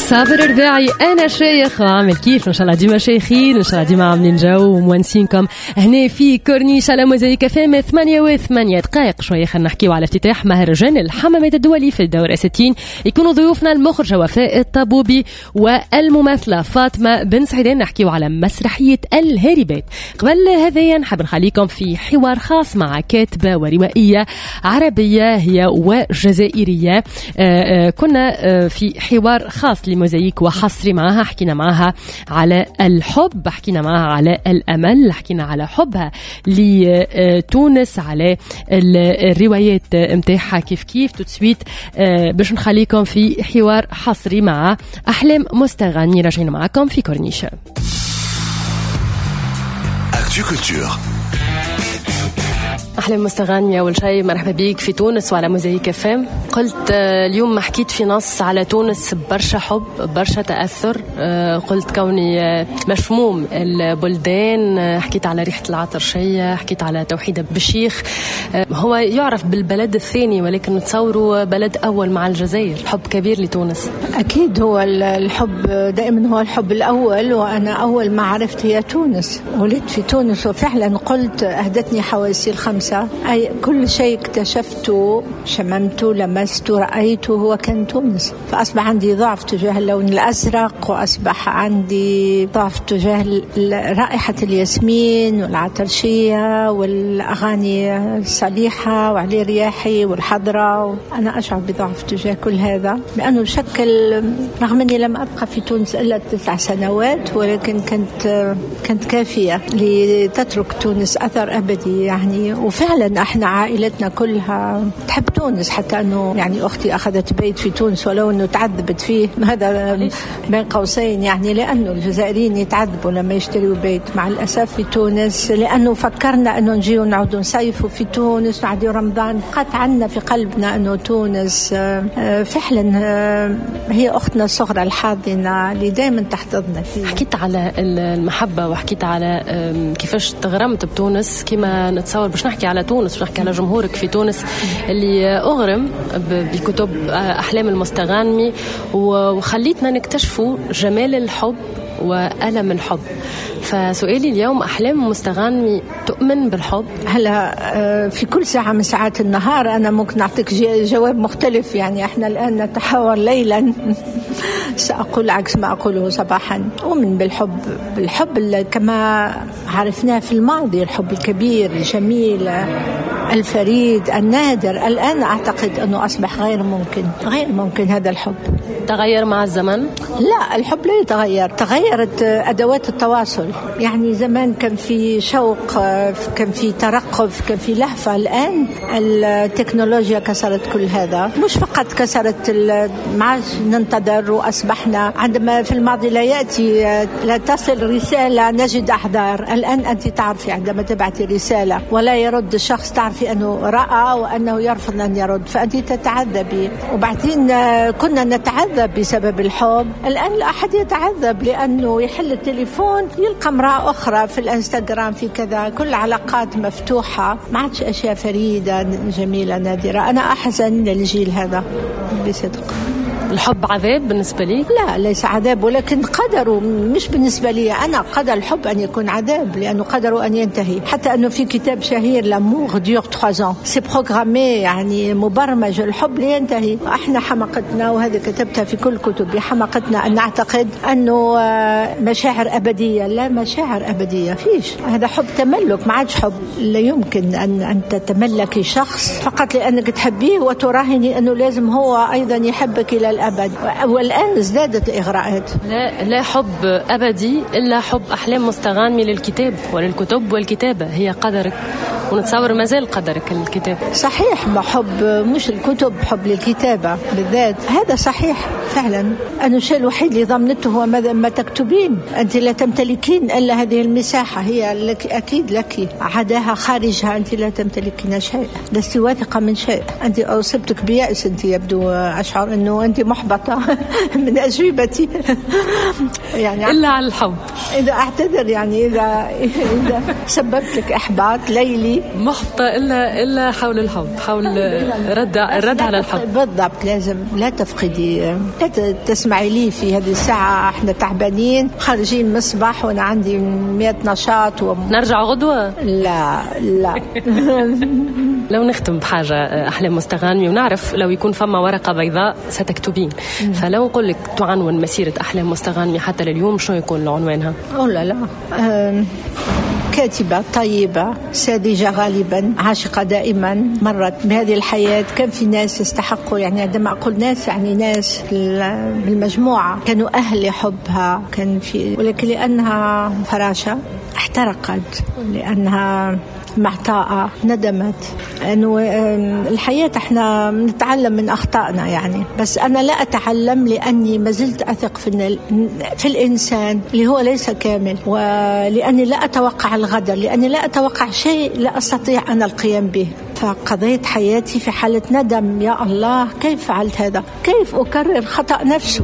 صابر رباعي أنا شيخ وعامل كيف إن شاء الله ديما شيخين إن شاء الله ديما عاملين جو ومونسينكم هنا في كورنيش على موزايك فام 8 دقائق شوية. خلينا نحكيو على افتتاح مهرجان الحمامات الدولي في الدورة 60. يكونوا ضيوفنا المخرجة وفاء الطبوبي والممثلة فاطمة بن سعيدان. نحكيو على مسرحية الهاربات. قبل هذا نحب نخليكم في حوار خاص مع كاتبة وروائية عربية هي وجزائرية. كنا في حوار خاص لموزايك وحصري معها. حكينا معها على الحب، حكينا معها على الأمل، حكينا على حبها لتونس، على الروايات متاعها كيف تسويت. باش نخليكم في حوار حصري مع أحلام مستغاني. راجعين معكم في كورنيشة أحلام مستغانية. أول شيء مرحبا بيك في تونس وعلى موزايك فام. قلت اليوم ما حكيت في نص على تونس برشا حب برشا تأثر. قلت كوني مشموم البلدان، حكيت على ريحة العطرشية، حكيت على توحيد بالشيخ. هو يعرف بالبلد الثاني ولكن نتصوروا بلد أول مع الجزائر. حب كبير لتونس. أكيد هو الحب دائما هو الحب الأول، وأنا أول ما عرفت هي تونس. ولدت في تونس وفعلا قلت أهدتني حواسي الخمسة. أي كل شيء اكتشفته شممته لمسته رأيته هو كان تونس. فأصبح عندي ضعف تجاه اللون الأزرق، وأصبح عندي ضعف تجاه رائحة الياسمين والعطرشية والأغاني الصليحة وعلي رياحي والحضرة. أنا أشعر بضعف تجاه كل هذا لأنه شكل، رغم أني لم أبقى في تونس إلا 9 سنوات، ولكن كانت كافية لتترك تونس أثر أبدي يعني. وفعلا احنا عائلتنا كلها تحب تونس، حتى انه يعني اختي اخذت بيت في تونس ولو انه تعذبت فيه، هذا بين قوسين يعني، لانه الجزائريين يتعذبوا لما يشتروا بيت مع الاسف في تونس، لانه فكرنا انه نجيو نعودوا نصيفوا في تونس نعديو رمضان. قط عنا في قلبنا انه تونس فعلا هي اختنا الصغرى الحاضنه اللي دائما تحتضنا فيه. حكيت على المحبه وحكيت على كيفاش تغرمت بتونس. كما نتصور باش نحكي على تونس ونحكي على جمهورك في تونس اللي أغرم بكتب أحلام المستغانمي، وخليتنا نكتشفوا جمال الحب وألم الحب. فسؤالي اليوم، أحلام مستغانمي تؤمن بالحب؟ هلا في كل ساعة من ساعات النهار أنا ممكن نعطيك جواب مختلف يعني. احنا الآن نتحاور ليلا سأقول عكس ما أقوله صباحا. أؤمن بالحب كما عرفناه في الماضي، الحب الكبير الجميل الفريد النادر. الآن أعتقد أنه أصبح غير ممكن هذا الحب. تغير مع الزمن؟ لا، الحب لا يتغير. تغيرت أدوات التواصل يعني. زمان كان في شوق، كان في ترقب، كان في لهفة. الآن التكنولوجيا كسرت كل هذا. مش فقط كسرت، ما عادش ننتظر، وأصبحنا عندما في الماضي لا تصل رسالة نجد أحضار. الآن أنت تعرفي عندما تبعتي رسالة ولا يرد الشخص تعرفي أنه رأى وأنه يرفض أن يرد، فأنت تتعذبي. وبعدين كنا نتعذب بسبب الحب، الآن لا أحد يتعذب لأنه يحل التليفون يلقى امرأة أخرى في الانستغرام في كذا. كل علاقات مفتوحة، ما عادش أشياء فريدة جميلة نادرة. أنا أحزن للجيل هذا بصدق. الحب عذاب بالنسبة لي؟ لا، ليس عذاب، ولكن قدره. مش بالنسبة لي أنا، قدر الحب أن يكون عذاب لأنه قدره أن ينتهي. حتى أنه في كتاب شهير لامور ديور 3 ans سي بروغرامي، يعني مبرمج الحب لينتهي. احنا حماقتنا، وهذا كتبتها في كل كتبي، حماقتنا أن نعتقد أنه مشاعر أبدية. لا، مشاعر أبدية فيش. هذا حب تملك، ما عادش حب. لا يمكن أن تتملكي شخص فقط لأنك تحبيه وتراهني أنه لازم هو أيضا يحبك إلى الأبد. والآن ازدادت الإغراءات. لا حب أبدي إلا حب أحلام مستغانمي للكتاب وللكتب والكتابة. هي قدرك، ونتصور ما زال قدرك الكتاب. صحيح، ما حب مش الكتب، حب للكتابة بالذات. هذا صحيح فعلا. أنا الشيء الوحيد اللي ضمنته هو ما تكتبين. أنت لا تمتلكين إلا هذه المساحة، هي لك أكيد لك. عداها خارجها أنت لا تمتلكين شيء، لست واثقة من شيء. أنت أصبتك بيأس. أنت يبدو أشعر أنه أنت محبطة من أجوبتي يعني. إلا على الحب. إذا أعتذر يعني إذا سببت لك إحباط ليلي محبطة إلا حول الحب، حول الرد على الحب. بالضبط، لازم لا تفقدي، لا تسمعي لي في هذه الساعة احنا تعبانين خارجين مصباح وأنا عندي 100 نشاط نرجع غدوة. لا لو نختم بحاجة أحلام مستغانمي، ونعرف لو يكون فما ورقة بيضاء ستكتبين، فلو نقول لك تعنون مسيرة أحلام مستغانمي حتى لليوم، شو يكون عنوانها؟ لا كاتبة طيبة ساذجة غالبا، عاشقة دائما، مرت بهذه الحياة. كان في ناس يستحقوا، يعني عندما أقول ناس يعني ناس بالمجموعة كانوا أهل لحبها، كان في، ولكن لأنها فراشة احترقت، لأنها معطاءة ندمت. أنه الحياة احنا نتعلم من أخطائنا يعني، بس أنا لا أتعلم لأني ما زلت أثق في الإنسان اللي هو ليس كامل، ولأني لا أتوقع الغدر، لأني لا أتوقع شيء لا أستطيع أنا القيام به. فقضيت حياتي في حالة ندم، يا الله كيف فعلت هذا، كيف أكرر خطأ نفسه.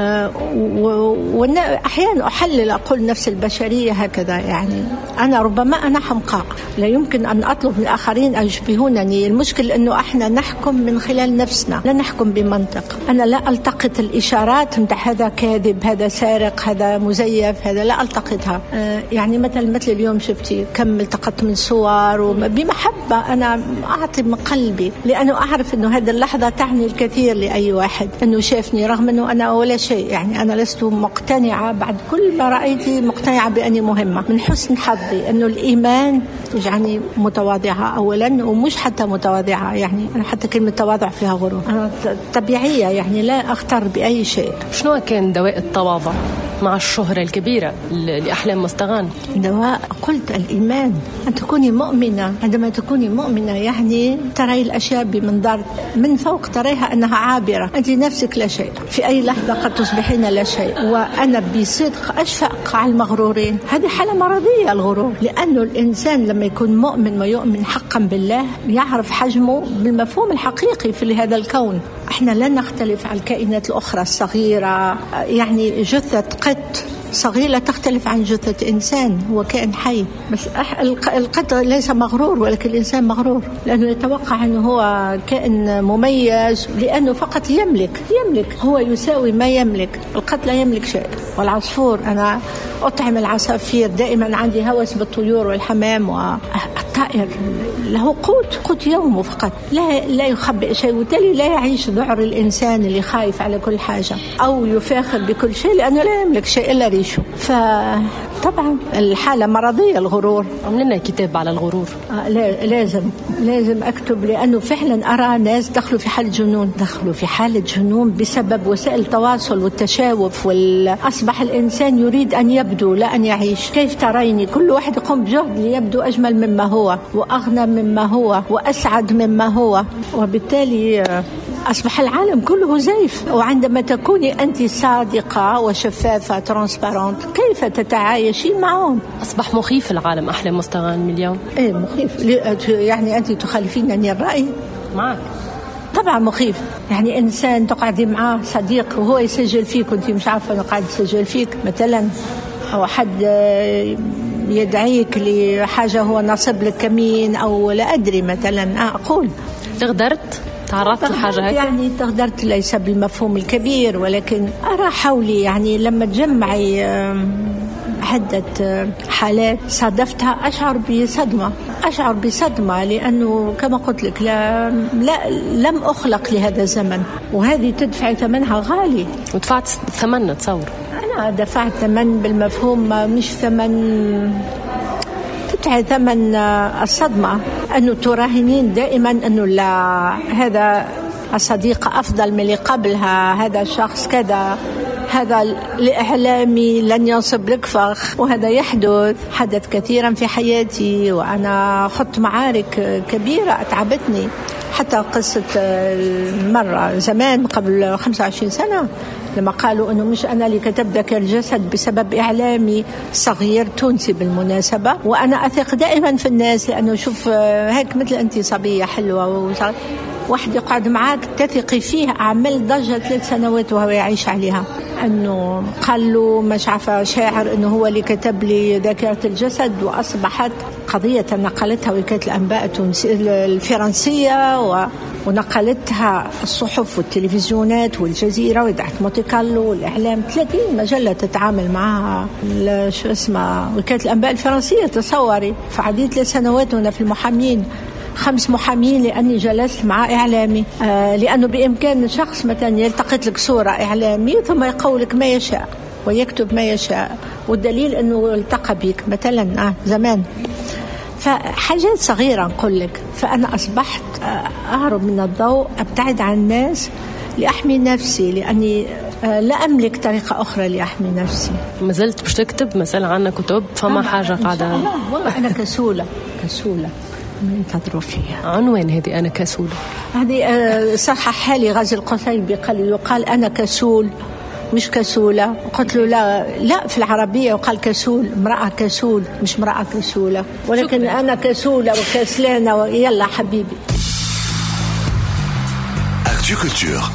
وأحيانا أحلل أقول نفس البشرية هكذا، يعني ربما أنا حمقاء، لا يمكن أن أطلب من الآخرين أن يشبهونني. المشكل أنه إحنا نحكم من خلال نفسنا، لا نحكم بمنطق. أنا لا ألتقط الإشارات من هذا كاذب، هذا سارق، هذا مزيف، هذا لا ألتقطها. يعني مثل اليوم شفتي كم التقطت من صور، بمحبة أنا أعطي من قلبي، لأنه أعرف أنه هذه اللحظة تعني الكثير لأي واحد أنه شافني، رغم أنه أنا ولا شيء، يعني أنا لست مقتنعة بعد كل ما رأيتي، مقتنعة بأني مهمة. من حسن حظي أنه الإيمان يجعلني متواضعة أولا، ومش حتى متواضعة، يعني أنا حتى كلمة تواضع فيها غرور، أنا طبيعية، يعني لا أختار بأي شيء. شنو كان دواء التواضع مع الشهرة الكبيرة لأحلام مستغانمي؟ دواء قلت الإيمان، أن تكوني مؤمنة. عندما تكوني مؤمنة يعني ترى الأشياء بمنظار من فوق، تريها أنها عابرة، أنت نفسك لا شيء، في أي لحظة قد تصبحين لا شيء. وأنا بصدق أشفق على المغرورين، هذه حالة مرضية الغرور، لأنه الإنسان لما يكون مؤمن ويؤمن حقا بالله يعرف حجمه بالمفهوم الحقيقي في هذا الكون. احنا لا نختلف عن الكائنات الأخرى الصغيرة، يعني جثة قط صغيرة تختلف عن جثة إنسان، هو كائن حي. بس القط ليس مغرور، ولكن الإنسان مغرور لأنه يتوقع أنه هو كائن مميز، لأنه فقط يملك هو يساوي ما يملك. القط لا يملك شيء. والعصفور، أنا أطعم العصافير، دائما عندي هوس بالطيور والحمام، والطائر له قوت يومه فقط، لا يخبئ شيء، وبالتالي لا يعيش ذعر الإنسان اللي خايف على كل حاجة أو يفاخر بكل شيء، لأنه لا يملك شيء إلا ريشه. فطبعا الحالة مرضية الغرور. عملنا كتاب على الغرور. لازم أكتب، لأنه فعلا أرى ناس دخلوا في حالة جنون بسبب وسائل التواصل والتشاوف، أصبح الإنسان يريد أن يبدو لا أن يعيش. كيف تريني؟ كل واحد يقوم بجهد ليبدو أجمل مما هو، وأغنى مما هو، وأسعد مما هو، وبالتالي أصبح العالم كله زيف. وعندما تكوني أنت صادقة وشفافة ترانسبارنت، كيف تتعايشين معهم؟ أصبح مخيف العالم أحلام مستغانمي اليوم. مخيف. يعني أنت تخالفينني الرأي؟ معك طبعا مخيف. يعني إنسان تقعدي معاه صديق وهو يسجل فيك وأنت مش عارفة أنه قاعد يسجل فيك مثلا، أو حد يدعيك لحاجة هو نصب لك كمين، أو لا أدري مثلا. أقول تغدرت، تعرضت لحاجة هيك؟ يعني تغدرت ليس بالمفهوم الكبير، ولكن أرى حولي، يعني لما تجمعي عدة حالات صادفتها أشعر بصدمة، لأنه كما قلت لك لم أخلق لهذا الزمن، وهذه تدفع ثمنها غالي. ودفعت ثمن، تصور أنا دفعت ثمن بالمفهوم، مش ثمن، تدفع ثمن الصدمة، أنه تراهنين دائما أنه لا، هذا الصديقة أفضل من اللي قبلها، هذا الشخص كذا، هذا الإعلامي لن ينصب لك فخ. وهذا حدث كثيرا في حياتي، وأنا خضت معارك كبيرة أتعبتني. حتى قصة مرة زمان قبل 25 سنة لما قالوا أنه مش أنا اللي كتب ذاك الجسد بسبب إعلامي صغير تونسي بالمناسبة. وأنا أثق دائما في الناس، لأنه شوف هيك مثل أنت صبية حلوة واحد يقعد معاك تثقي فيه، أعمل ضجة 3 سنوات وهو يعيش عليها. أنه قال له مش عارفة شاعر أنه هو اللي كتب لي ذاكرة الجسد، وأصبحت قضية نقلتها وكالة الأنباء الفرنسية ونقلتها الصحف والتلفزيونات والجزيرة وإذاعة مونتي كارلو والإعلام. 30 مجلة تتعامل معها شو اسمها وكالة الأنباء الفرنسية. تصوري في عديد السنوات هنا في المحامين 5 محامين، لأني جلست مع إعلامي، لأنه بإمكان شخص مثلا يلتقط لك صورة إعلامي ثم يقول لك ما يشاء ويكتب ما يشاء، والدليل أنه التقى بك مثلا زمان. فحاجات صغيرة نقول لك. فأنا أصبحت أهرب من الضوء، أبتعد عن الناس لأحمي نفسي، لأني لا أملك طريقة أخرى لأحمي نفسي. ما زلت باش تكتب مثلا عنا كتب؟ فما حاجة قاعدة؟ والله أنا كسولة ينتظروا فيها. عنوان هذه أنا كسولة، هذه صحح لي غازي القصيبي، يقال أنا كسول مش كسولة. قلت له لا في العربية يقال كسول، امرأة كسول مش امرأة كسولة، ولكن شكرا. أنا كسولة وكسلانة يلا حبيبي. Actu Culture.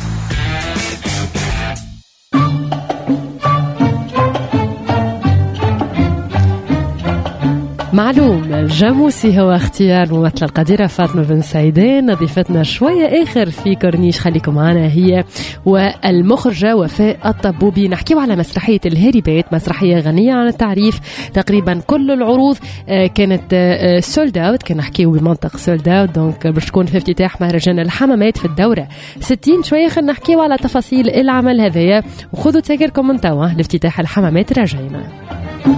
معلوم الجاموسي هو اختيار ممثلة القديرة فاطمة بن سعيدان. ضيفتنا شوية آخر في كورنيش خليكم معنا هي والمخرجة وفاء الطبوبي. نحكيو على مسرحية الهاربات، مسرحية غنية عن التعريف. تقريبا كل العروض كانت سولد اوت، كان نحكيو بمنطق سولد اوت، دونك باش تكون في افتتاح مهرجان الحمامات في الدورة 60. شوية خلينا نحكيو على تفاصيل العمل هذايا، وخذوا تذاكركم من توا لافتتاح الحمامات. راجعين.